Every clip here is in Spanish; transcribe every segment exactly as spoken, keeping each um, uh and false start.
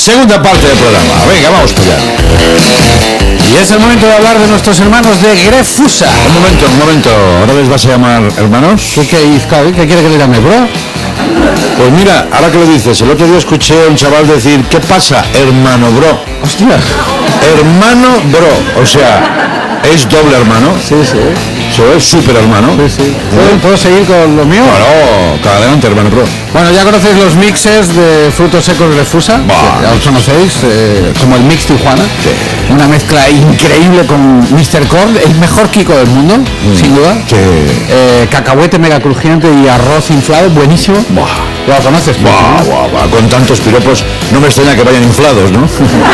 segunda parte del programa. Venga, vamos para allá. Y es el momento de hablar de nuestros hermanos de Grefusa. Un momento, un momento. ¿Ahora les vas a llamar hermanos? ¿Qué, qué, qué quiere que le llame, bro? Pues mira, ahora que lo dices, el otro día escuché a un chaval decir, ¿qué pasa, hermano bro? Hostia. Hermano bro, o sea, es doble hermano. Sí, sí. Eso es súper hermano. Sí, sí. ¿Puedo, ¿Puedo seguir con lo mío? Claro, adelante, hermano bro. Bueno, ya conocéis los mixes de frutos secos Grefusa. Bah, ya os conocéis, eh, como el Mix Tijuana. Sí. Una mezcla increíble con mister Korn, el mejor Kiko del mundo, mm. sin duda. Sí. Eh, cacahuete mega crujiente y arroz inflado, buenísimo. Buah. ¿Lo conoces? Buah, buah, buah. Con tantos piropos, no me extraña que vayan inflados, ¿no? No,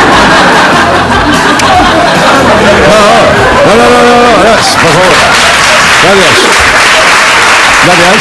no, no, no, no, no, no, por favor. Gracias. Gracias.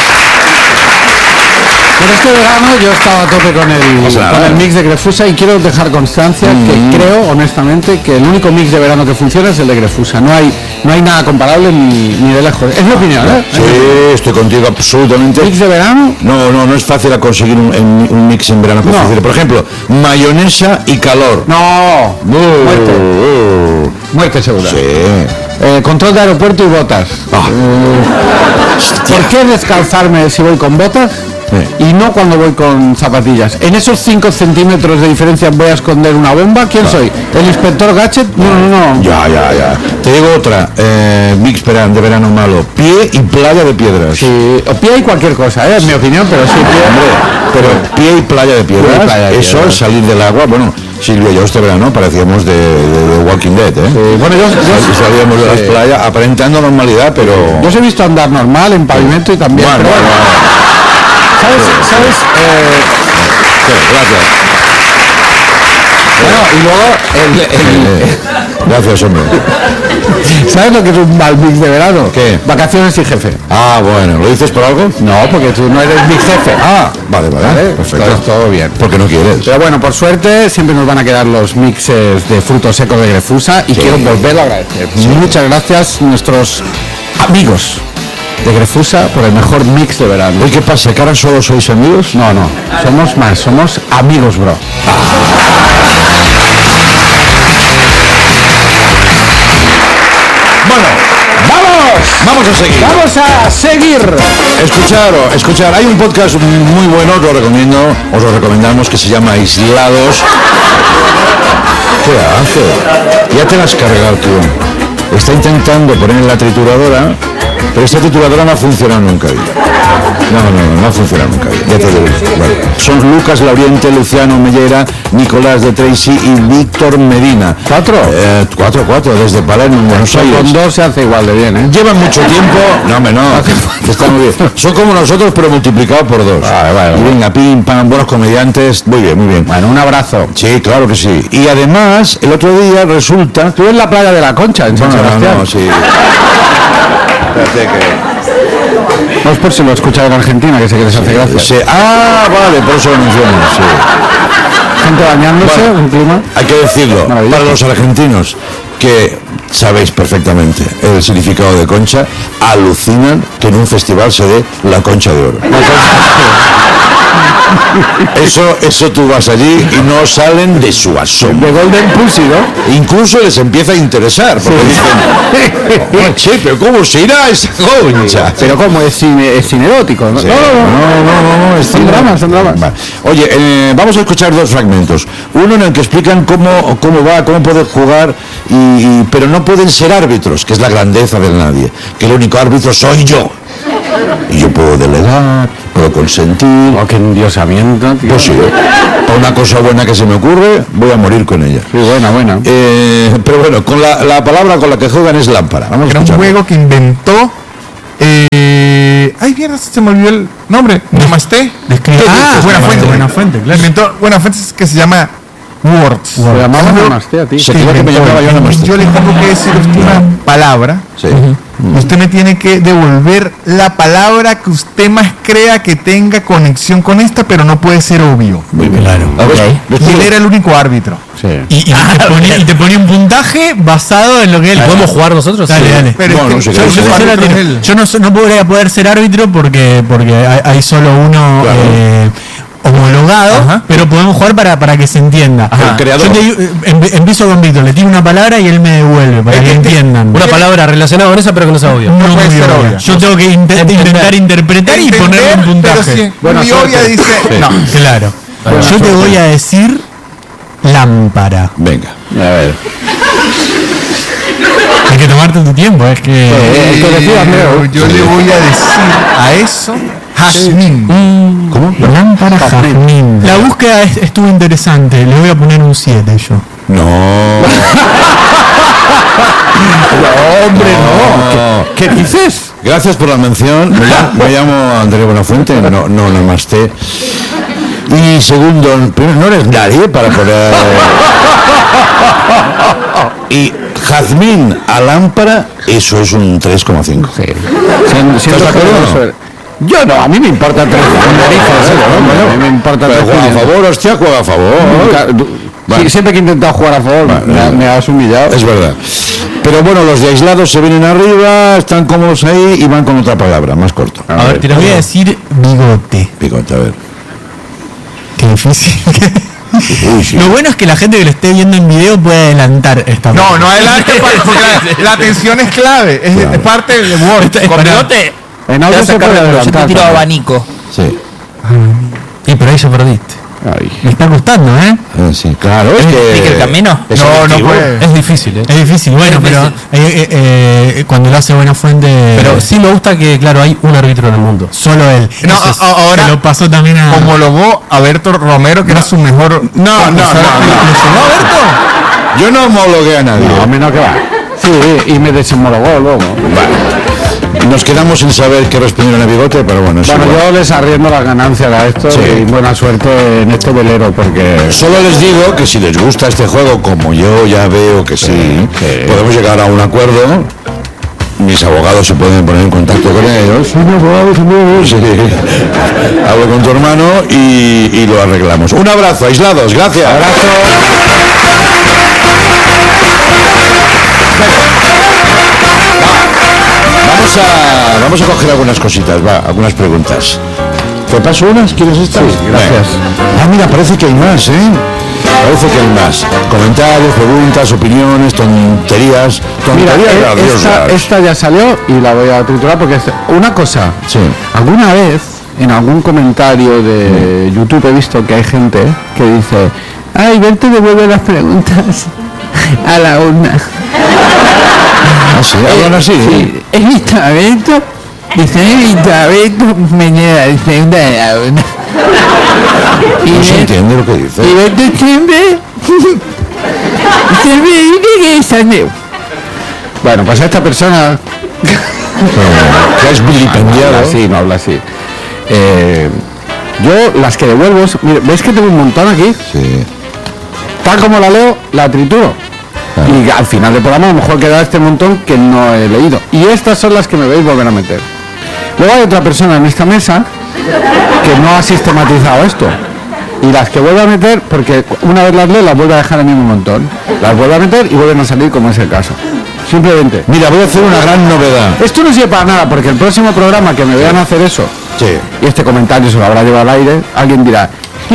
Pero este verano yo estaba a tope con el, o sea, con el mix de Grefusa y quiero dejar constancia mm. que creo, honestamente, que el único mix de verano que funciona es el de Grefusa. No hay, no hay nada comparable ni, ni de lejos. Es mi opinión, ¿eh? Sí, estoy contigo absolutamente. ¿Mix de verano? No, no, no es fácil conseguir un, un mix en verano que no. funcione. Por ejemplo, mayonesa y calor. No, uh, muerte. Uh. Muerte segura. Sí. Eh, control de aeropuerto y botas. Ah. Eh, ¿Por qué descalzarme si voy con botas? Sí. Y no cuando voy con zapatillas? En esos cinco centímetros de diferencia voy a esconder una bomba. ¿Quién claro. soy? ¿El inspector Gadget? No, no, no. Ya, ya, ya. Te digo otra. Eh, mix de verano malo. Pie y playa de piedras. Sí, o pie y cualquier cosa, ¿eh? Es mi opinión, pero sí, pie. Hombre, pero pie y playa de piedras, y playa de eso piedras. Es salir del agua. Bueno, Silvia y yo este verano parecíamos de, de, de Walking Dead, ¿eh? Sí. Bueno, yo, yo salíamos de sí. las playas aparentando normalidad, pero... Yo os he visto andar normal en pavimento y también... Bueno, pero... bueno, bueno. ¿Sabes? ¿Sabes? Eh... Sí, gracias. Bueno, y luego el, el... Eh, gracias, hombre. ¿Sabes lo que es un mal mix de verano? ¿Qué? Vacaciones y jefe. Ah, bueno, ¿lo dices por algo? No, porque tú no eres mi jefe. Ah, vale, vale, vale, perfecto. Todo, todo bien. Porque no quieres. Pero bueno, por suerte siempre nos van a quedar los mixes de frutos secos de Grefusa y sí. quiero volverlo a agradecer. Sí. Muchas gracias nuestros amigos de Grefusa por el mejor mix de verano. ¿Y qué pasa? ¿Que ahora solo sois amigos? No, no, somos más, somos amigos, bro. Bueno, ¡vamos! Vamos a seguir. Vamos a seguir. Escuchar, escuchar. Hay un podcast muy bueno, os lo recomiendo, os lo recomendamos, que se llama Aislados. ¿Qué hace? Ya te la has cargado, tío. Está intentando poner en la trituradora, pero esta trituradora no ha funcionado nunca. No, no, no, no ha funcionado nunca. Ya te digo. Bueno, son Lucas Lauriente, Luciano Mellera, Nicolás de Tracy y Víctor Medina. ¿Cuatro? Eh, cuatro, cuatro, desde Palermo, en Buenos Aires. Con dos se hace igual de bien, ¿eh? Llevan mucho tiempo. No, hombre, no. Está muy bien. Son como nosotros, pero multiplicados por dos. Vale, vale. Y venga, pim, pam, buenos comediantes. Muy bien, muy bien. Bueno, un abrazo. Sí, claro que sí. Y además, el otro día resulta... Tú en la playa de la Concha, en San no, Sebastián. No, no, sí. Espérate que... No es por si lo escuchas en Argentina, que sé que les hace gracia. Sí. Ah, vale, por eso lo mencionas, sí. Gente bañándose, bueno, un clima. Hay que decirlo, para los argentinos, que sabéis perfectamente el significado de concha, alucinan que en un festival se dé la concha de oro. Eso, eso tú vas allí y no salen de su asombro. De Golden Pussy, ¿no? Incluso les empieza a interesar, porque sí. dicen, oh, che, pero ¿cómo se irá esa concha? Pero ¿cómo? Es cine, es cine erótico, ¿no? Sí. No, no, no, no, no, es son dramas, son dramas. Vale. Oye, eh, vamos a escuchar dos fragmentos. Uno en el que explican cómo, cómo va, cómo poder jugar, y, y, pero no pueden ser árbitros, que es la grandeza del nadie, que el único árbitro soy yo. Y yo puedo delegar, puedo consentir. Oh, qué endiosamiento, tío. Pues sí, por una cosa buena que se me ocurre, voy a morir con ella. Sí, buena, buena. Eh, pero bueno, con la, la palabra con la que juegan es lámpara. Vamos Era a un juego que inventó... Eh... Ay, mierda, se me olvidó el nombre. Namaste. Ah, Buena Fuente. Buena Fuente, claro. Inventó Buena Fuente, que se llama Words. Se llamaba Namaste a ti. Se creo que me llamaba yo Namaste. Yo le tengo que decir una palabra. Sí. Uh-huh. Usted me tiene que devolver la palabra que usted más crea que tenga conexión con esta, pero no puede ser obvio. Muy bien. Claro. Okay. Y él era el único árbitro. Sí. Y, y, ah, te ponía, y te ponía un puntaje basado en lo que él. ¿Podemos jugar nosotros? Dale, sí. dale. Pero no, es que, no sé yo, yo, yo, yo, yo no, no podría poder ser árbitro porque, porque hay, hay solo uno. Claro. Eh, homologado, ajá, pero podemos jugar para, para que se entienda. Ajá. El creador. Yo te, em, empiezo con Víctor, le tiro una palabra y él me devuelve para que entiendan. Una palabra relacionada con esa, pero que no sea obvia. No, no puede ser obvia. Yo tengo que int intentar interpretar y ponerle un puntaje. Pero si bueno, muy obvia dice... Sí. No, claro. Bueno, yo te voy a decir lámpara. Venga. A ver. Hay que tomarte tu tiempo, es que... Eh, que decía, yo, yo le voy a decir a eso jazmín. Mm, ¿Cómo? Lámpara jazmín. La búsqueda es, estuvo interesante, le voy a poner un siete yo. No. No, hombre, no. ¿Qué, ¿Qué dices? Gracias por la mención. Me llamo, me llamo Andrés Buenafuente, no, no, namaste. Y segundo, primero, no eres nadie para poner... Y jazmín a lámpara, eso es un tres coma cinco. Sí. Siendo, siendo no? Yo no, a mí me importa tres narices, ¿eh? Bueno, a mí me importa tres. Juega a favor, hostia, juega a favor. Vale. Sí, siempre que he intentado jugar a favor, vale, me, me has humillado. Es verdad. Pero bueno, los de aislados se vienen arriba, están cómodos ahí y van con otra palabra, más corto. A, a ver, te voy a decir bigote. Bigote, a ver. Qué difícil. Uy, sí. Lo bueno es que la gente que lo esté viendo en video puede adelantar esta No, parte. no adelante, porque la, la atención es clave, es, claro. es parte del Word. Con bigote. En audio se puede adelantar. Yo te tiro abanico. Sí. Sí, pero ahí ya perdiste. Ay. Me está gustando, ¿eh? Eh, sí, claro, es, es que... ¿Es el camino? Es no, no puede. Es difícil, ¿eh? Es difícil, bueno, es pero difícil. Eh, eh, eh, cuando lo hace Buenafuente... Pero sí me gusta que, claro, hay un árbitro en el mundo. Solo él. No, Entonces, ahora lo pasó también a... homologó a Berto Romero, que no. era su mejor... No, no, no. ¿Lo llegó Berto? Yo no homologué a nadie. No, a mí no, que va. Sí, y me deshomologó luego. Vale. Nos quedamos sin saber qué respondieron a Bigote, pero bueno. Bueno, igual. yo les arriendo las ganancias a esto sí. Y buena suerte en este velero, porque... Solo les digo que si les gusta este juego, como yo ya veo que sí, sí, sí. podemos llegar a un acuerdo. Mis abogados se pueden poner en contacto con ellos. Sí, abogados, amigos. Sí. Hablo con tu hermano y, y lo arreglamos. Un abrazo, aislados. Gracias. Abrazo. Vamos a, vamos a coger algunas cositas, va, algunas preguntas. ¿Te paso unas? ¿Quieres estas? Sí, gracias. Ah, mira, parece que hay más, ¿eh? Parece que hay más. Comentarios, preguntas, opiniones, tonterías. Tonterías mira, esta, esta ya salió y la voy a triturar porque es una cosa. Sí. Alguna vez, en algún comentario de sí. YouTube he visto que hay gente que dice: ay, Berto devuelve las preguntas a la urna. Ah, sí, hablan así. Sí, he visto a Berto, dice, he visto a Berto, me lleva la segunda de la una. No se entiende lo que dice. Y Berto siempre, siempre dice que es saneo. Bueno, pues a esta persona... que es vilipendiado. No habla así, no habla así. Eh, yo, las que devuelvo, mire, ¿ves que tengo un montón aquí? Sí. Tal como la leo, la trituro. Claro. Y al final del programa a lo mejor queda este montón que no he leído. Y estas son las que me veis volver a meter. Luego hay otra persona en esta mesa que no ha sistematizado esto. Y las que vuelve a meter, porque una vez las leo, las vuelve a dejar en el mismo montón. Las vuelve a meter y vuelven a salir como es el caso. Simplemente. Mira, voy a hacer una gran novedad. Esto no sirve para nada, porque el próximo programa que me vean hacer eso, sí. Y este comentario se lo habrá llevado al aire, alguien dirá...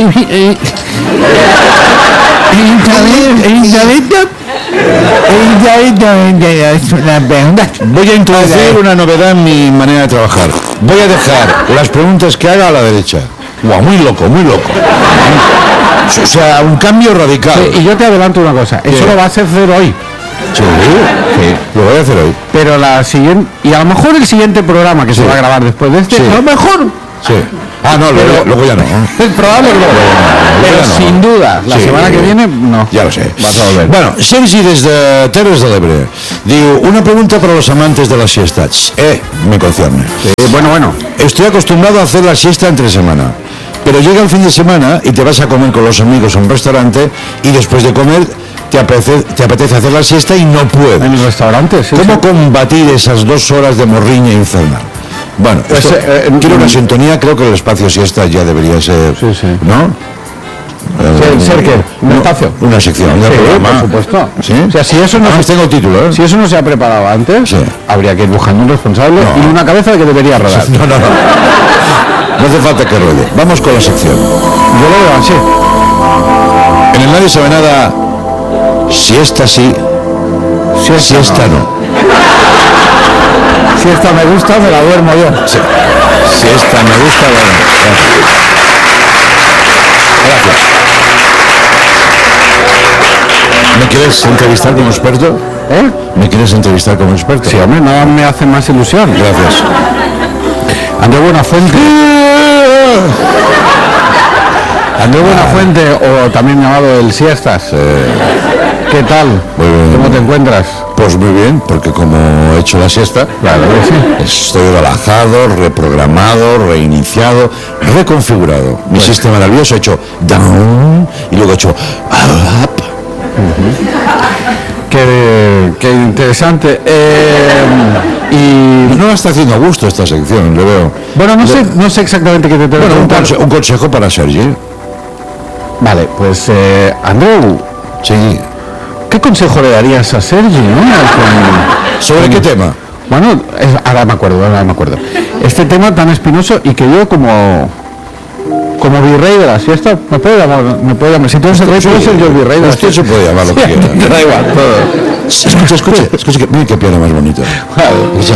Voy a introducir una novedad en mi manera de trabajar. Voy a dejar las preguntas que haga a la derecha. Wow, muy loco, muy loco. O sea, un cambio radical. Sí, y yo te adelanto una cosa, eso lo vas a hacer hoy. Sí, sí, lo voy a hacer hoy. Pero la siguiente, y a lo mejor el siguiente programa que sí. se va a grabar después de este, sí. a lo mejor. Sí. Ah, no, pero, luego, luego ya no. Es probable que no. Pero no. Sin duda, la sí, semana que viene, no. Ya lo sé. Vas a volver. Bueno, Sergi desde Terres de l'Ebre. Digo, una pregunta para los amantes de las siestas. Eh, me concierne. Sí, bueno, bueno. Estoy acostumbrado a hacer la siesta entre semana. Pero llega el fin de semana y te vas a comer con los amigos a un restaurante y después de comer te apetece, te apetece hacer la siesta y no puedes. En el restaurante, sí. ¿Cómo sí. combatir esas dos horas de morriña infernal? Bueno, pues, esto, eh, eh, quiero una sintonía, creo que el espacio siesta ya debería ser, sí, sí. ¿no? Sí, ¿ser qué? ¿Un espacio? Una sección, sí, programa. Por supuesto. ¿Sí? O sea, si eso no ah, se, tengo el título, ¿eh? Si eso no se ha preparado antes, sí. habría que ir buscando un responsable no. y una cabeza que debería rodar. No, no, no. No hace falta que ruede. Vamos con la sección. Yo lo veo así. En el Nadie Sabe Nada, siesta sí, Siesta, siesta no. Si esta me gusta, me la duermo yo. Sí. Siesta me gusta, bueno. Gracias. Gracias. ¿Me quieres entrevistar como experto? ¿Eh? ¿Me quieres entrevistar como experto? Sí, hombre, nada me hace más ilusión. Gracias. Andrés Buenafuente. Andrés Buenafuente, o también llamado el Siestas. Eh, ¿Qué tal? Muy bien. ¿Cómo te encuentras? Pues muy bien, porque como he hecho la siesta, Claro que sí. estoy relajado, reprogramado, reiniciado, reconfigurado. Mi sistema nervioso ha hecho down y luego he hecho up. Qué, qué interesante. Eh, y No me está haciendo gusto esta sección, le veo. bueno, no sé, no sé exactamente qué te tengo que Bueno, un, preguntar. conse- un consejo para Sergi. Vale, pues eh, Andreu, Sí. ¿qué consejo le darías a Sergi, no? Con- ¿Sobre qué tema? Bueno, es- ahora me acuerdo, ahora me acuerdo. Este tema tan espinoso y que yo como como virrey de la siesta, me puedo llamar, me puedo llamar. Si tú eres el rey, puedo ser yo el virrey de la Usted se siesta. puede llamar lo que quiera. Te da igual, todo. Escucha, escucha, escucha, que, mira qué piano más bonito. Escucha.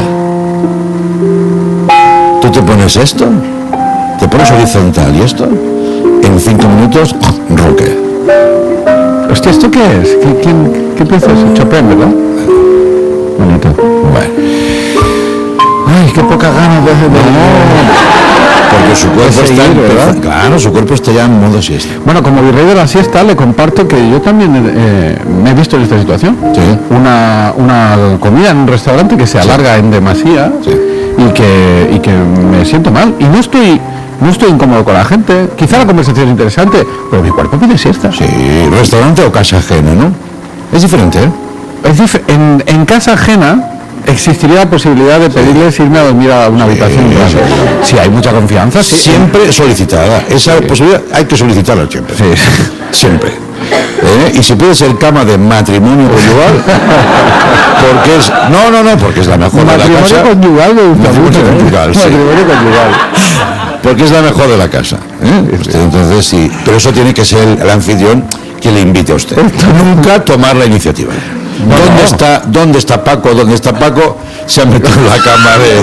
Tú te pones esto, te pones horizontal y esto, en cinco minutos, roque. Hostia, ¿esto qué es? ¿Qué, quién, qué pieza es? Chopin, ¿verdad? Bonito. Bueno, Ay, qué pocas ganas de hacer de... porque su cuerpo De está seguir, en- ¿verdad? claro, su cuerpo está ya en modo siesta. Bueno, como virrey de la siesta, le comparto que yo también eh, me he visto en esta situación. Sí. Una, una comida en un restaurante que se alarga en demasía Sí. y, que, y que me siento mal. Y no estoy, no estoy incómodo con la gente. Quizá la conversación es interesante, pero mi cuerpo pide siesta. Sí, restaurante o casa ajena, ¿no? Es diferente, ¿eh? Es dif- en, en casa ajena existiría la posibilidad de pedirles irme a dormir a una habitación. sí, Claro. sí. Si hay mucha confianza, sí. Siempre solicitada. Esa posibilidad hay que solicitarla siempre. Sí. Siempre. ¿Eh? Y si puede ser cama de matrimonio conyugal, porque es. No, no, no, porque es la mejor de la Matrimonio casa. conyugal me gusta Matrimonio mucho, ¿eh? conyugal, sí. Matrimonio conyugal. Porque es la mejor de la casa. ¿eh? Usted, entonces sí. Pero eso tiene que ser el anfitrión que le invite a usted. Nunca tomar la iniciativa. ¿Dónde no. está, dónde está Paco? ¿Dónde está Paco? Se ha metido en la cama de.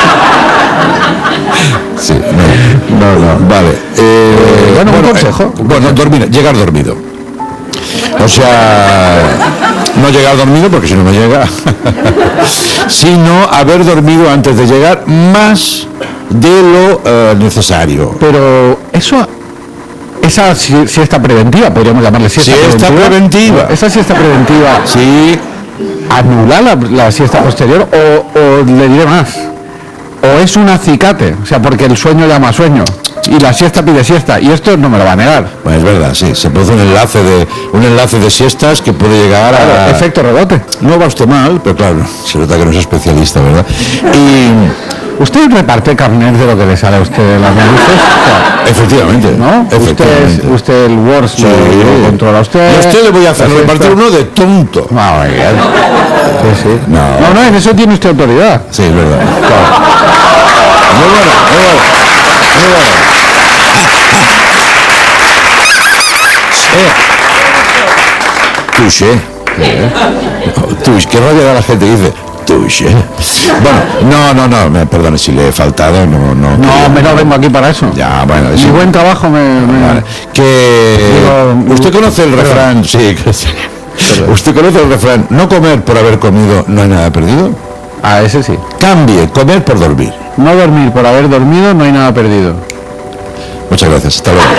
Sí, no, no, no. Vale. Eh, bueno, un consejo. eh, bueno, dormir, llegar dormido. O sea, no llegar dormido porque si no me llega, sino haber dormido antes de llegar más de lo eh, necesario. Pero eso, esa si- siesta preventiva, podríamos llamarle siesta, Siesta preventiva. Esa siesta preventiva, Sí, ¿anula la, la siesta posterior o, o le diré más? ¿O es un acicate? O sea, porque el sueño llama a sueño y la siesta pide siesta y esto no me lo va a negar. bueno, es verdad, sí, se produce un enlace de un enlace de siestas que puede llegar a Claro, efecto rebote. no va usted mal, pero claro, se nota que no es especialista, ¿verdad? Y ¿Usted reparte carnet de lo que le sale a usted de las narices? O sea, efectivamente, ¿no? Usted, efectivamente. es, usted el Word Sí. lo, lo controla usted. Y a usted le voy a hacer La repartir siesta- uno de tonto. Ah, muy bien. Sí, sí. No. no, no, en eso tiene usted autoridad. Sí, es verdad. Muy bueno, muy bueno, muy bueno. Touché. Touché. Qué rabia da la gente que dice touché. Bueno, no, no, no, me perdone si le he faltado, no, no. No, me no vengo aquí para eso. Ya, bueno, Mi sí. buen trabajo me... me- Vale. Que Digo, usted conoce el perdón. refrán, sí, que sí. Usted conoce el refrán, no comer por haber comido no hay nada perdido. Ah, ese sí. Cambie, comer por dormir. No dormir por haber dormido, no hay nada perdido. Muchas gracias, hasta luego.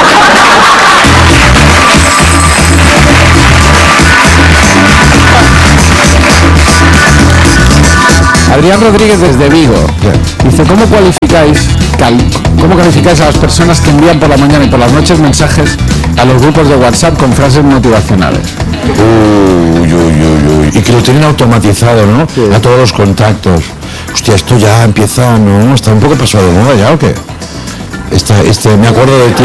Adrián Rodríguez desde Vigo dice, ¿cómo cualificáis, cal- cómo calificáis a las personas que envían por la mañana y por las noches mensajes a los grupos de WhatsApp con frases motivacionales? Uy, uy, uy, uy. Y que lo tienen automatizado, ¿no? A todos los contactos. Hostia, esto ya empieza, ¿no? Está un poco pasado de moda ya, ¿o qué? Esta, este, me acuerdo de ti.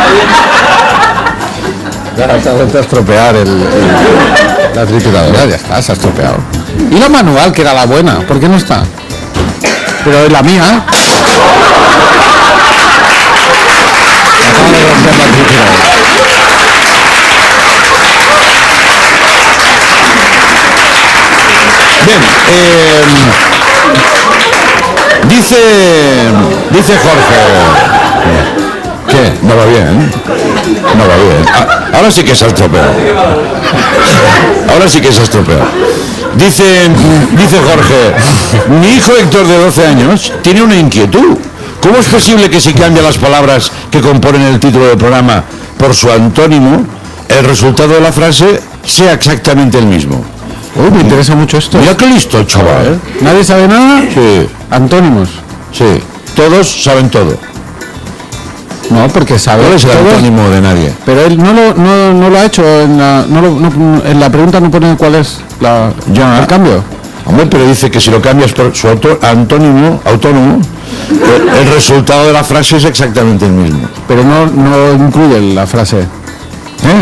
Ya se ha vuelto a estropear el, el- la trituradora, ya está, se ha estropeado. Y la manual, que era la buena, ¿por qué no está? Pero es la mía. de romper la trituradora. Bien, eh, dice, dice Jorge, ¿qué? No va bien, no va bien. Ah, ahora sí que se ha estropeado. Ahora sí que se ha estropeado. Dice, dice Jorge, mi hijo Héctor de doce años tiene una inquietud. ¿Cómo es posible que si cambia las palabras que componen el título del programa por su antónimo, el resultado de la frase sea exactamente el mismo? Uy, me interesa mucho esto. Mira qué listo el chaval, ¿eh? ¿Nadie sabe nada? Sí, Antónimos. sí. Todos saben todo. No, porque sabe. ¿Cuál es el todos, antónimo de nadie? pero él no lo, no, no lo ha hecho en la, no lo, no, en la pregunta no pone cuál es la, Ya. el cambio. Hombre, pero dice que si lo cambias por su auto- antónimo, autónomo, el, el resultado de la frase es exactamente el mismo. Pero no, no incluye la frase. ¿Eh?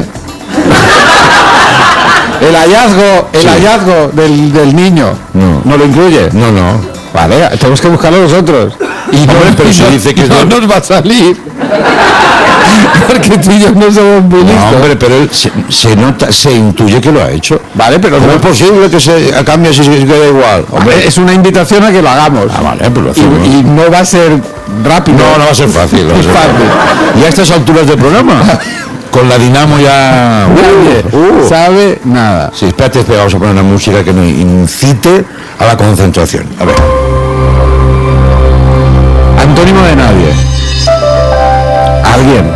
El hallazgo, el Sí. hallazgo del, del niño. No. ¿No lo incluye? No, no. Vale, tenemos que buscarlo nosotros. Y Hombre, pero y si dice que es no de- nos va a salir. Porque tú y yo no somos muy listos. No, hombre, pero él se, se nota, se intuye que lo ha hecho. Vale, pero ¿Cómo no es posible que se cambie si se queda igual? Hombre, es una invitación a que lo hagamos. Ah, vale, pues lo y, hacemos. y no va a ser rápido. no, no va a ser fácil. no va a Es ser fácil. Y a estas alturas del programa, con la dinamo ya... Nadie Uh, uh. sabe nada. Sí, espérate, espérate, vamos a poner una música que nos incite a la concentración. A ver. Antónimo de nadie. Alguien.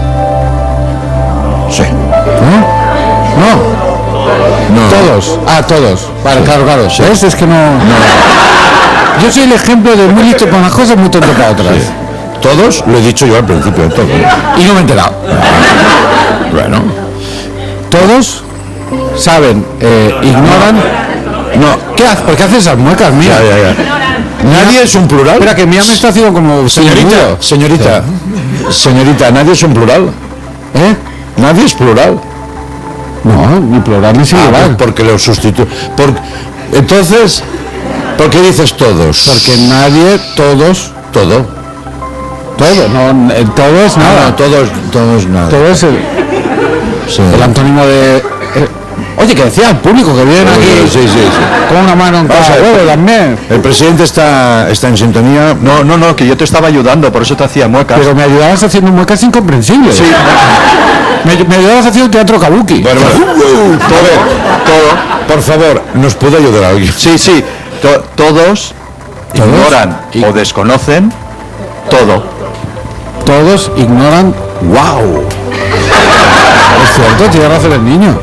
Sí. ¿No? No. No. Todos. Ah, todos. Vale, claro, claro. ¿Ves? Es que no, no. Yo soy el ejemplo de muy listo para unas cosas, muy tonto para otras. Todos, lo he dicho yo al principio de todo. Y no me he enterado. Bueno. Todos saben, eh, ignoran. No. ¿Qué haces? ¿Por qué haces esas muecas, mía? Ya, ya, ya. Nadie es un plural. Espera, que mía me está haciendo como Señorita, señorita, señorita, ¿nadie es un plural? ¿Eh? ¿Nadie es plural? No, ni plural ni Ah, singular. pues porque lo sustituye. Por... Entonces, ¿por qué dices todos? Porque nadie, todos, todo. todo, no, eh, todo es Nada, nada. todos, todos nada. Todo es el, Sí. el antónimo de. eh, oye, que decía el público que viene aquí Sí, sí, sí. con una mano en Vamos cada a ver. huevo también. El presidente está, está en sintonía. No, no, no, que yo te estaba ayudando, por eso te hacía muecas. Pero me ayudabas haciendo muecas incomprensibles. Sí, Me, me ayudabas haciendo teatro kabuki. Bueno, bueno. A ver, todo. por favor, ¿nos puede ayudar alguien? Sí, sí, to- todos, ignoran Y- o desconocen todo. Todos ignoran. ¡Wow! Es cierto, tiene razón el niño.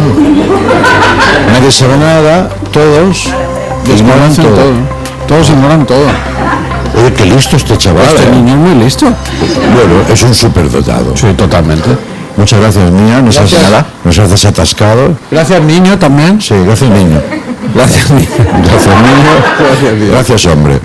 Nadie sabe nada, todos ignoran Desconocen todo. Todos ignoran todo. Oye, qué listo este chaval. Este ¿eh? niño es muy listo. Bueno, es un superdotado. Sí, totalmente. Muchas gracias, niña. Nos has, Gracias. nos has desatascado. Gracias, niño, también. Sí, gracias, niño. Gracias, niño. Gracias, niño. Gracias, Dios. Gracias, hombre.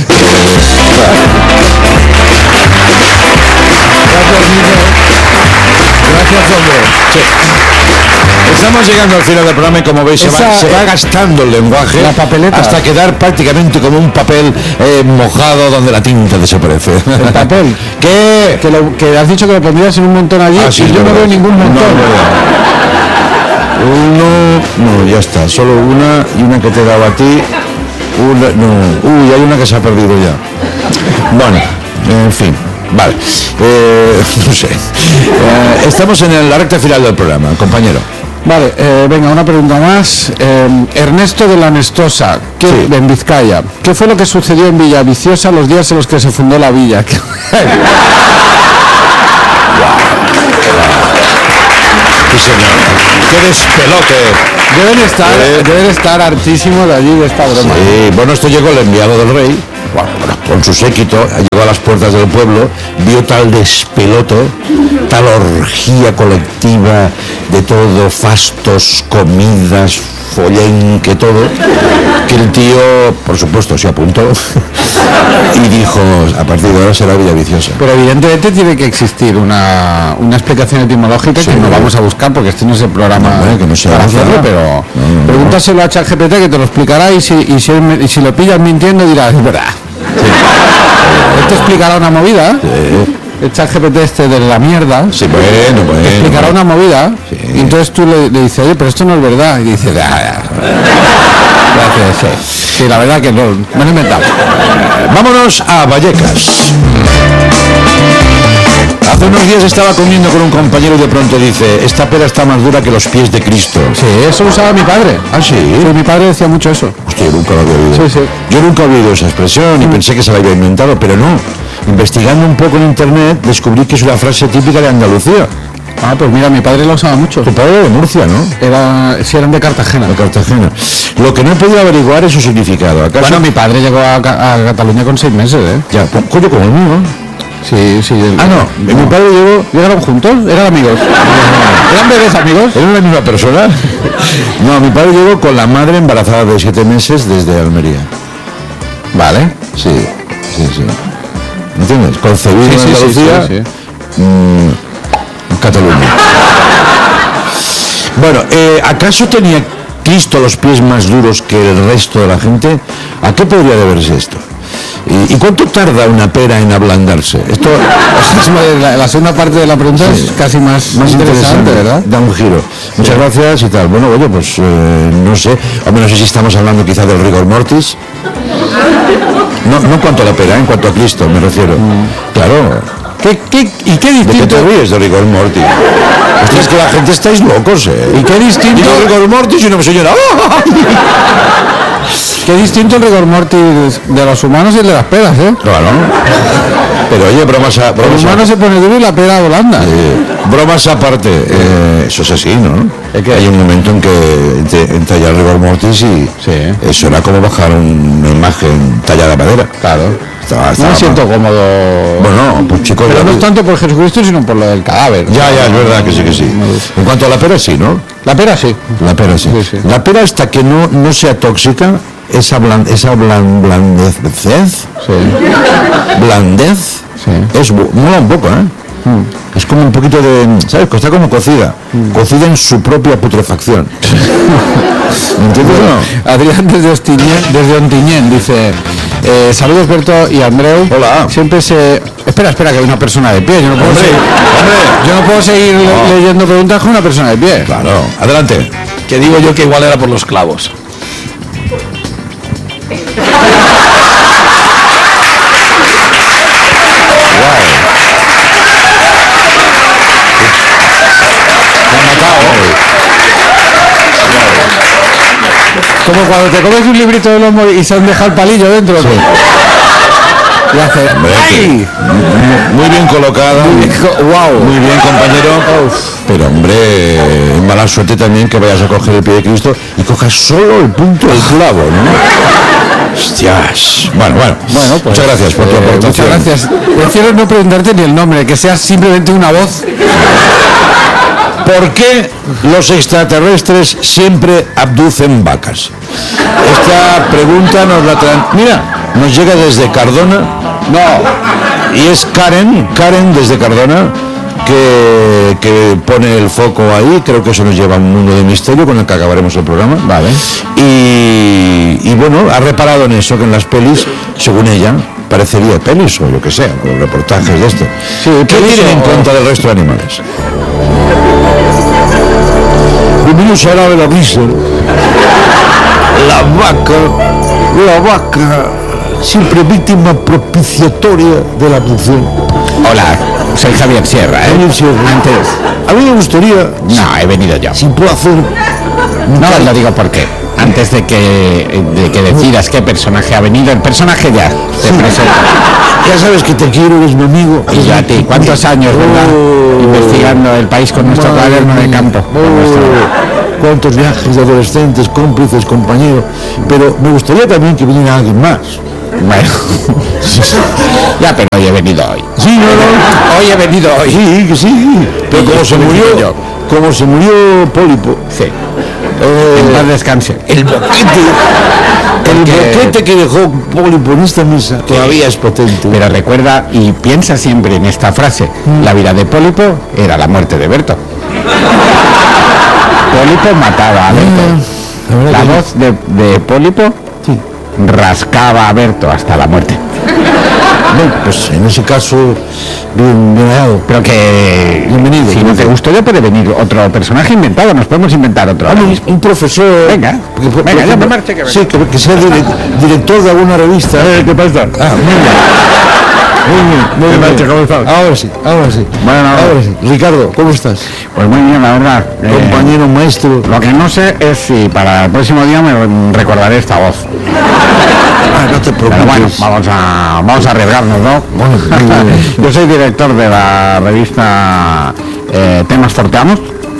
Gracias, niño. Gracias, hombre. Estamos llegando al final del programa y como veis se va, Esa- se va gastando el lenguaje La papeleta. hasta quedar prácticamente como un papel eh, mojado donde la tinta desaparece. El papel. ¿Qué? Que, lo, que has dicho que lo pondrías en un montón allí Ah, sí, y es yo no verdad. veo ningún No, montón. Uno, no, ya está, solo una y una que te daba a ti. Una, no, uy, hay una que se ha perdido ya. Bueno, en fin, vale. Eh, no sé. Eh, estamos en la recta final del programa, compañero. Vale, eh, venga, una pregunta más. Eh, Ernesto de la Nestosa, ¿qué, Sí. en Vizcaya. ¿Qué fue lo que sucedió en Villaviciosa los días en los que se fundó la villa? Sí, señor. ¡Qué despelote! Deben estar, Eh. deben estar hartísimos de allí de esta broma. Sí, bueno, esto llegó el enviado del rey, bueno, bueno, con su séquito, llegó a las puertas del pueblo, vio tal despeloto, tal orgía colectiva de todo, fastos, comidas, follenque, todo, que el tío, por supuesto, se apuntó y dijo, a partir de ahora será Villaviciosa. Pero evidentemente tiene que existir una, una explicación etimológica Sí. que no vamos a buscar porque este no es el programa No, hombre, que no se para hace hacerlo, nada. pero No, no, pregúntaselo a ChatGPT que te lo explicará y si, y si, él- y si lo pillas mintiendo dirás, es verdad. Él te explicará una movida. ¿eh? el chat G P T este de la mierda, Sí, bueno, bueno. te explicará una movida, Sí. y entonces tú le, le dices, oye, pero esto no es verdad, y dice, ya, ya. Gracias, sí. Sí, la verdad que no, me lo he inventado. Vámonos a Vallecas. Hace unos días estaba comiendo con un compañero y de pronto dice, esta pera está más dura que los pies de Cristo. Sí, eso usaba mi padre. ¿Ah, sí? Sí, mi padre decía mucho eso. Hostia, yo nunca lo había oído. Sí, sí. Yo nunca había oído esa expresión y pensé que se la había inventado, pero no. Investigando un poco en internet, descubrí que es una frase típica de Andalucía. Ah, pues mira, mi padre lo usaba mucho. Tu padre era de Murcia, ¿no? Era, sí, eran de Cartagena. De Cartagena. Lo que no he podido averiguar es su significado. ¿Acaso? Bueno, mi padre llegó a, Ca- a Cataluña con seis meses, ¿eh? Ya, co- coño, como el mío. Sí, sí. el- Ah, no, mi padre llegó... ¿Llegaron juntos? ¿Eran amigos? ¿Eran bebés amigos? ¿Era la misma persona? No, mi padre llegó con la madre embarazada de siete meses desde Almería. Vale. Sí, sí, sí. ¿Entiendes? Concebido Sí, en sí, sí, Andalucía, sí, sí. mm, en Cataluña. Bueno, eh, ¿acaso tenía Cristo los pies más duros que el resto de la gente? ¿A qué podría deberse esto? ¿Y, y cuánto tarda una pera en ablandarse? Esto La, la segunda parte de la pregunta Sí. es casi más, más interesante, ¿verdad? Da un giro. Muchas gracias y tal. Bueno, oye, pues eh, no sé. Hombre, no sé si estamos hablando quizá del rigor mortis. No, no en cuanto a la pera, en cuanto a Cristo me refiero. Claro. ¿Qué, qué, ¿Y qué ¿De qué distinto? te ríes de rigor mortis? Hostia, es que la gente estáis locos, ¿eh? ¿Y qué distinto? Digo rigor mortis y una señora... ¡ah! Qué distinto el rigor mortis de los humanos y el de las peras, ¿eh? Claro. Pero oye, bromas a... El Bromas a- humano se pone duro y la pera volanda. Eh, bromas aparte, eh, eso es así, ¿no? Hay un momento en que te entalla el rigor mortis y Sí. eso era como bajar una imagen tallada de madera. Claro. Estaba- No estaba me siento mal. cómodo. Bueno, pues chicos... Pero ya- no es tanto por Jesucristo, sino por lo del cadáver. Ya, ya, es verdad que sí, que sí. En cuanto a la pera, sí, ¿no? La pera sí. La pera, sí. Sí, sí. La pera, hasta que no, no sea tóxica, esa, blan, esa blan, blandez, Sí. blandez, Sí. es, bu- mola un poco, ¿eh? Es como un poquito de, ¿sabes? Está como cocida, cocida en su propia putrefacción. ¿Me entiendes o no? Adrián desde Ontinyent, desde Ontinyent dice, eh, saludos Berto y Andreu. Hola. Siempre se... Espera, espera, que hay una persona de pie. Yo no puedo, Hombre, seguir, hombre. yo no puedo seguir le- leyendo preguntas con una persona de pie. Claro, adelante. Que digo yo que igual era por los clavos. Como cuando te comes un librito de lomo y se han dejado el palillo dentro. Y hace... Hombre, ¡Ay! Muy bien colocada. ¡Wow! Muy bien, compañero. Pero, hombre, mala suerte también que vayas a coger el pie de Cristo y cojas solo el punto del clavo, ¿no? Hostias. Bueno, bueno. Bueno, pues, muchas gracias por tu eh, aportación. Muchas gracias. Prefiero no preguntarte ni el nombre, que sea simplemente una voz. ¿Por qué los extraterrestres siempre abducen vacas? Esta pregunta nos la traen... Mira, nos llega desde Cardona. No. Y es Karen, Karen desde Cardona, que, que pone el foco ahí. Creo que eso nos lleva a un mundo de misterio con el que acabaremos el programa. Vale. Y, y bueno, ha reparado en eso, que en las pelis, según ella, parecería pelis o lo que sea, o reportajes de esto. Sí, ¿Qué pelis tienen en o- cuenta del resto de animales? Bienvenidos a la de la risa. La vaca, la vaca, siempre víctima propiciatoria de la abducción. Hola, soy Javier Sierra, ¿eh? Javier Sierra. Antes... A mí me gustaría, No, he venido yo. si puedo hacer... No, lo digo porque antes de que, de que decidas qué personaje ha venido, el personaje ya se presenta. Ya sabes que te quiero, eres mi amigo. Y yo a ti, ¿cuántos años, verdad? Oh. Investigando el país con nuestro Madre cuaderno de mía. campo. Oh, con nuestro- cuántos viajes de adolescentes, cómplices, compañeros. Pero me gustaría también que viniera alguien más. Bueno, ya, pero hoy he venido hoy. Sí, no, no. Hoy he venido hoy. Sí, que sí. Pero Y como yo se felicito murió, yo. como se murió Pólipo, Sí. eh, En paz descanse. el boquete, el Porque- boquete que dejó Pólipo en esta mesa todavía es potente. Pero recuerda y piensa siempre en esta frase. La vida de Pólipo era la muerte de Berto. Pólipo mataba a Berto. La voz de, de Pólipo rascaba a Berto hasta la muerte. Bueno, pues en ese caso, bien, bien hallado. Pero que... Bienvenido. Si no te gustó ya puede venir otro personaje inventado, nos podemos inventar otro. Ah, un, un profesor... Venga, que, que, venga, que, ya me marche que venga. Sí, que, que sea dire, director de alguna revista. Eh, ¿Qué pasa? Ah, muy bien. Muy bien, muy bien. Marche, ¿cómo estás? Ahora sí, ahora sí. Bueno, ahora sí. Ricardo, ¿cómo estás? Pues muy bien, la verdad. Eh, Compañero, maestro. Lo que no sé es si para el próximo día me recordaré esta voz. Ah, no te Pero preocupes. bueno, vamos a, vamos a arriesgarnos, ¿no? Bueno, muy bien. Yo soy director de la revista eh, Temas Forteanos,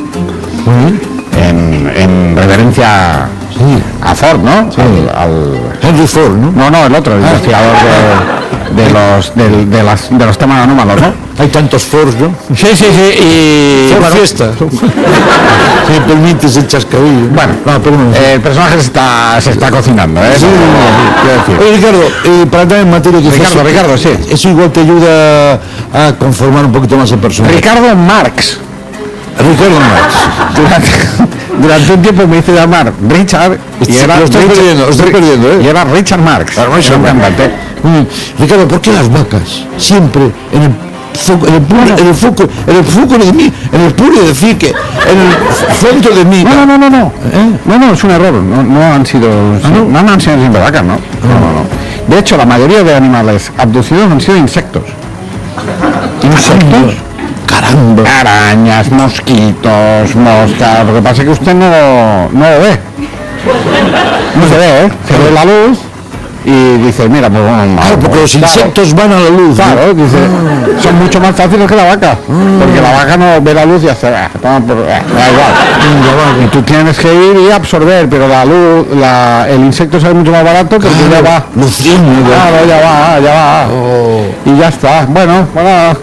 en, en referencia Sí. a Ford, ¿no? Sí. Al, al- Henry Ford, ¿no? No, no, el otro, el investigador de, de los de, de las, de los temas anómalos, ¿no? Hay tantos Fords, ¿no? Sí, sí, sí, y... Ford bueno, Fiesta. Si me permites el chascarrillo. Bueno, no, pero no. eh, el personaje se está, se está cocinando, ¿eh? Sí, Quiero decir. Oye, Ricardo, eh, para entrar en materia que Ricardo, eso- Ricardo, sí. Eso igual te ayuda a conformar un poquito más el personaje. Ricardo Marx. Ricardo Marx. Durante, durante un tiempo me hice llamar Richard y Sí, era lo estás Richard- perdiendo, lo estás perdiendo, ¿eh? y era Richard Marx. Ah, Richard Era un Marx. cantante. Mm, Ricardo, ¿por qué las vacas siempre en el foco, en el puro, en el foco, en el foco de mí, en el puro de decir que en el centro de mí? No, no, no, no, no. ¿Eh? No, no, es un error. No, no han sido, no? no han sido siempre vacas, ¿no? No, no, no. De hecho, la mayoría de animales abducidos han sido insectos. ¿Insectos? Caramba. Arañas, mosquitos, moscas. Lo que pasa es que usted no, no lo ve. No se ve, ¿eh? Se ve la luz y dice, mira, pues vamos. Claro, porque los claro, insectos van a la luz. ¿no? Claro, dice, son mucho más fáciles que la vaca. Porque la vaca no ve la luz y hace, ah, toma por- ah, da igual. Y tú tienes que ir y absorber, pero la luz, la, el insecto sale mucho más barato porque ya va. Luciendo. Claro, ya va, ya va. Oh. Y ya está. Bueno, bueno.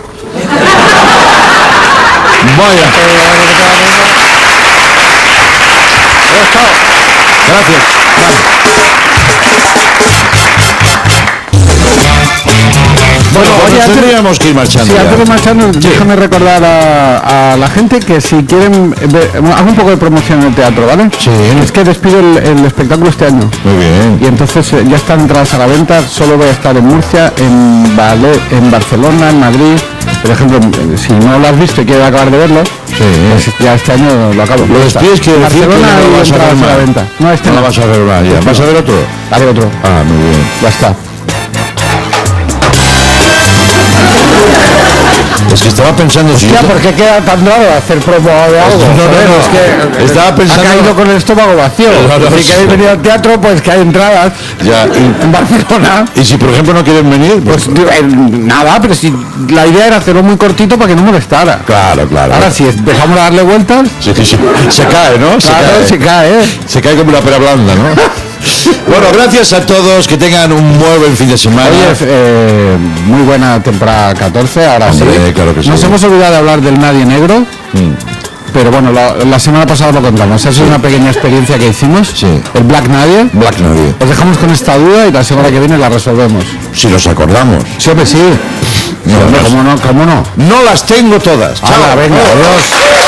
Vaya. Gracias. Bueno, Oye, pues antes- tendríamos que ir marchando. Sí, ya. antes de marcharnos, déjame recordar a, a la gente que si quieren ver, hago un poco de promoción en el teatro, ¿vale? Sí. Es que despido el, el espectáculo este año. Muy bien. Y entonces eh, ya están entradas a la venta, solo voy a estar en Murcia, en, Vale- en Barcelona, en Madrid. Por ejemplo, eh, si no lo has visto y quieres acabar de verlo, Sí. pues ya este año lo acabo. Lo despides, quiere decir que Barcelona no lo y vas a entradas ver a la más. venta. No, este No no. la vas a ver más ya. ¿Vas a ver otro? A ver otro. Ah, muy bien. Ya está. Es que estaba pensando si... Ya, ¿por qué queda tan raro hacer promo de algo? No, no, Joder, no. es que Estaba pensando- ha caído con el estómago vacío. No, no, si sí. queréis venir al teatro, pues que hay entradas Ya, y, en Barcelona. y si por ejemplo no quieren venir, pues... Pues eh, nada, pero si la idea era hacerlo muy cortito para que no molestara. Claro, claro. Ahora si empezamos a darle vueltas, Sí, sí, sí. Se cae, ¿no? Se claro, cae. se cae, ¿eh? Se cae como una pera blanda, ¿no? Bueno, gracias a todos, que tengan un muy buen fin de semana. Oye, eh, muy buena temporada catorce, ahora Hombre, sí. claro que sí. Nos hemos olvidado de hablar del Nadie Negro, Mm. pero bueno, la, la semana pasada lo contamos. Esa es una pequeña experiencia que hicimos. Sí. El Black Nadie. Black Nadie. Os dejamos con esta duda y la semana que viene la resolvemos. Si nos acordamos. Sí, hombre, sí. No, Hombre, no. ¿Cómo no? ¿Cómo no? No las tengo todas. Chao. Hala, venga, adiós.